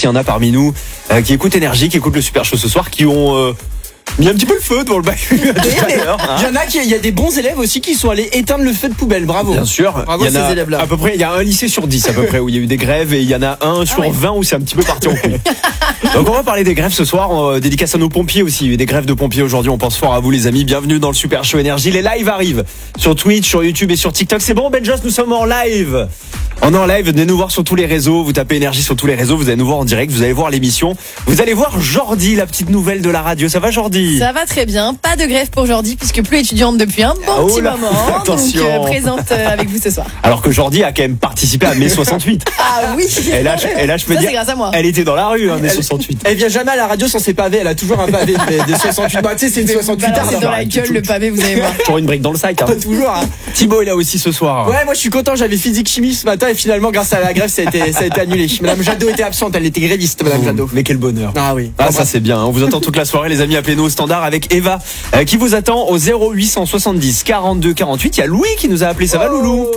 s'il y en a parmi nous qui écoutent Énergie, qui écoutent le Super Show ce soir, qui ont mis un petit peu le feu devant le bac. Il y en a il y a des bons élèves aussi qui sont allés éteindre le feu de poubelle. Bravo. Bien sûr. Bravo Il y en ces a élèves-là. à peu près, il y a un lycée sur 10 à peu près où il y a eu des grèves et il y en a un sur 20 où c'est un petit peu parti en couille. Donc on va parler des grèves ce soir, dédicace à nos pompiers aussi. Il y a eu des grèves de pompiers aujourd'hui, on pense fort à vous les amis. Bienvenue dans le Super Show Énergie. Les lives arrivent sur Twitch, sur YouTube et sur TikTok. C'est bon Benjos, nous sommes en live. On est en live, venez nous voir sur tous les réseaux. Vous tapez Énergie sur tous les réseaux, vous allez nous voir en direct, vous allez voir l'émission. Vous allez voir Jordi, la petite nouvelle de la radio. Ça va Jordi? Ça va très bien, pas de grève pour Jordi puisque plus étudiante depuis un bon petit moment. Attention. Donc présente avec vous ce soir. Alors que Jordi a quand même participé à mai 68. Ah oui. Et là je peux Ça, dire, c'est grâce à moi. elle était dans la rue, mai 68. Elle vient jamais à la radio sans ses pavés. Elle a toujours un pavé des 68. Bah, tu sais, c'est une 68 Voilà, c'est heures. dans la gueule le pavé, vous allez voir. Toujours une brique dans le sac. Hein. Pas toujours. Hein. Thibaut est là aussi ce soir. Ouais, moi je suis content. J'avais physique chimie ce matin et finalement, grâce à la grève, ça a été annulé. Madame Jadot était absente. Elle était gréviste, Madame Jadot. Mais quel bonheur. Ah oui. Ah ça c'est bien, on vous attend toute la soirée les amis, appelez-nous au standard avec Eva qui vous attend au 0870 42 48. Il y a Louis qui nous a appelé, ça va Loulou?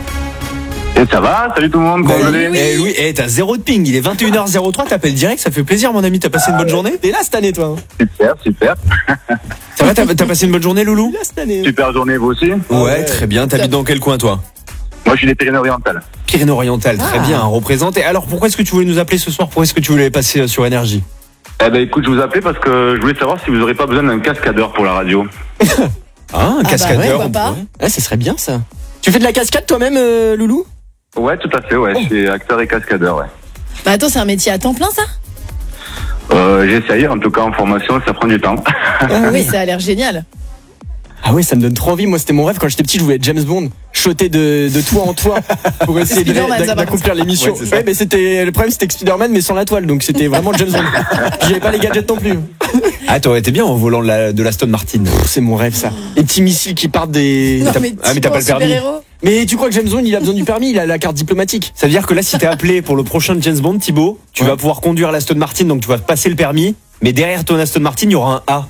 Et ça va, salut tout le monde, comment vous allez? Eh Louis, t'as zéro de ping, il est 21h03, t'appelles direct, ça fait plaisir mon ami, t'as passé une bonne journée? T'es là cette année, toi. Super. Ça va, t'as passé une bonne journée Loulou? T'es là cette année. Super journée vous aussi? Ouais, très bien, t'habites dans quel coin toi? Moi je suis des Pyrénées-Orientales. Pyrénées-Orientales, très bien, représenté. Alors pourquoi est-ce que tu voulais nous appeler ce soir? Pourquoi est-ce que tu voulais passer sur Énergie? Eh ben écoute, je vous appelais parce que je voulais savoir si vous aurez pas besoin d'un cascadeur pour la radio. Ah, un cascadeur. ouais, papa. Ah, ça serait bien ça. Tu fais de la cascade toi-même, Loulou? Ouais, tout à fait, ouais, je suis acteur et cascadeur, ouais. Bah attends, c'est un métier à temps plein ça? J'essaye, en tout cas en formation, ça prend du temps. Oui, ça a l'air génial. Ah oui, ça me donne trop envie. Moi, c'était mon rêve quand j'étais petit. Je voulais être James Bond, shotter de toit en toit pour essayer Spider-Man, ça, par d'accomplir l'émission. Ouais, c'est ça. Ouais, mais le problème, c'était que Spider-Man, mais sans la toile, donc c'était vraiment James Bond. Puis j'avais pas les gadgets non plus. Ah t'aurais été bien en volant de l'Aston Martin. C'est mon rêve, ça. Les petits missiles qui partent des. Non, mais t'as pas le permis. super-héros. Mais tu crois que James Bond, il a besoin du permis? Il a la carte diplomatique. Ça veut dire que là, si t'es appelé pour le prochain James Bond, Thibaut, tu vas pouvoir conduire l'Aston Martin, donc tu vas passer le permis, mais derrière ton Aston Martin, il y aura un A.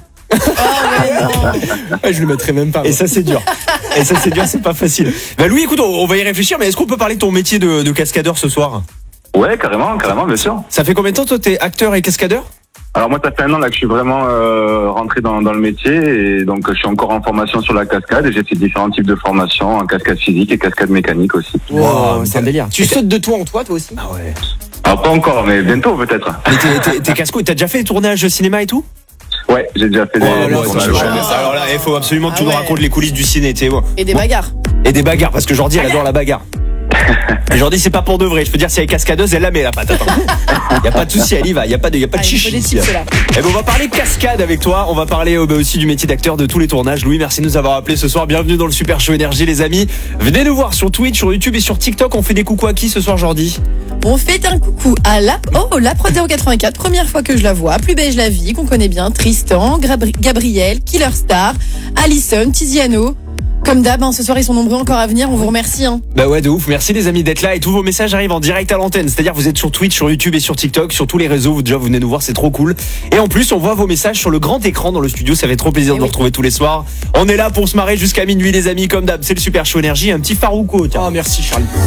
Je le mettrai même pas. Et ça, c'est dur. C'est pas facile. Bah Louis, écoute, on va y réfléchir, mais est-ce qu'on peut parler de ton métier de cascadeur ce soir? Ouais, carrément, bien sûr. Ça fait combien de temps, toi, t'es acteur et cascadeur? Alors moi, ça fait un an là que je suis vraiment rentré dans le métier et donc je suis encore en formation sur la cascade et j'ai fait différents types de formations, en cascade physique et cascade mécanique aussi. Wow, c'est un délire. Tu sautes de toit en toit, toi aussi? Ah ouais. Alors pas encore, mais bientôt peut-être. Mais t'es casco, t'as déjà fait des tournages cinéma et tout? Ouais, j'ai déjà fait des tournages. Alors là, il faut absolument que tu nous racontes les coulisses du ciné, tu sais. Et des bagarres. Et des bagarres, parce que Jordi, elle adore la bagarre. Et Jordi, c'est pas pour de vrai. Je peux dire, si elle est cascadeuse, elle la met la patate. Y a pas de souci, elle y va. Y a pas de Il faut chichi. des tips là. Eh ben, on va parler cascade avec toi. On va parler aussi du métier d'acteur de tous les tournages. Louis, merci de nous avoir appelés ce soir. Bienvenue dans le Super Show Énergie, les amis. Venez nous voir sur Twitch, sur YouTube et sur TikTok. On fait des coucous à qui ce soir, Jordi? On fait un coucou à la Prod 084, première fois que je la vois. Plus beige la vie, qu'on connaît bien. Tristan, Gabriel, Killer Star, Alison, Tiziano. Comme d'hab, ce soir ils sont nombreux encore à venir, on vous remercie. Bah ouais, de ouf, merci les amis d'être là et tous vos messages arrivent en direct à l'antenne. C'est-à-dire vous êtes sur Twitch, sur YouTube et sur TikTok, sur tous les réseaux, vous venez nous voir, c'est trop cool. Et en plus, on voit vos messages sur le grand écran dans le studio, ça fait trop plaisir de nous retrouver tous les soirs. On est là pour se marrer jusqu'à minuit les amis, comme d'hab, c'est le Super Show Énergie, un petit Farouko, tiens. Oh, merci Charlie.